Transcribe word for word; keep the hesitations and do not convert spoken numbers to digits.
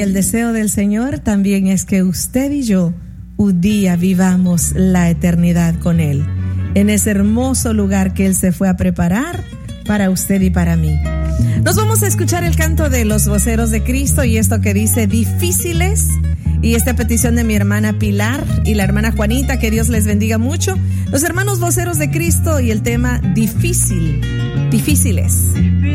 el deseo del Señor también es que usted y yo un día vivamos la eternidad con Él, en ese hermoso lugar que Él se fue a preparar para usted y para mí. Nos vamos a escuchar el canto de los voceros de Cristo y esto que dice difíciles, y esta petición de mi hermana Pilar y la hermana Juanita, que Dios les bendiga mucho. Los hermanos voceros de Cristo y el tema difícil, difíciles.